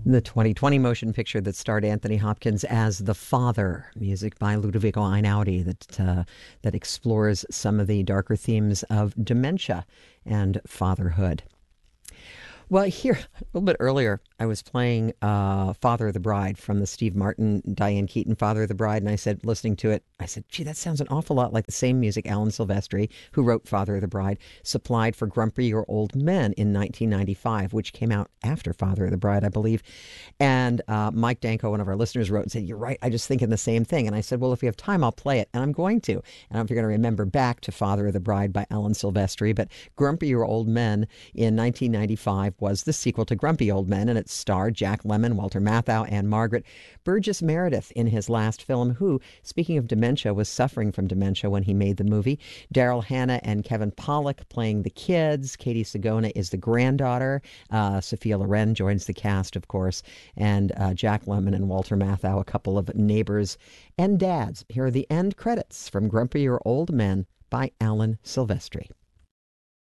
The 2020 motion picture that starred Anthony Hopkins as the father, music by Ludovico Einaudi, that explores some of the darker themes of dementia and fatherhood. Well, here, a little bit earlier, I was playing Father of the Bride from the Steve Martin, Diane Keaton Father of the Bride, and I said, listening to it, I said, gee, that sounds an awful lot like the same music Alan Silvestri, who wrote Father of the Bride, supplied for Grumpier Old Men in 1995, which came out after Father of the Bride, I believe. And Mike Danko, one of our listeners, wrote and said, you're right, I just thinking the same thing. And I said, well, if we have time, I'll play it, and I'm going to. And I don't know if you're going to remember back to Father of the Bride by Alan Silvestri, but Grumpier Old Men in 1995 was the sequel to Grumpy Old Men, and it starred Jack Lemmon, Walter Matthau, and Margaret Burgess Meredith in his last film, who, speaking of dementia, was suffering from dementia when he made the movie. Daryl Hannah and Kevin Pollak playing the kids. Katie Sagona is the granddaughter. Sophia Loren joins the cast, of course, and Jack Lemmon and Walter Matthau, a couple of neighbors and dads. Here are the end credits from Grumpier Old Men by Alan Silvestri.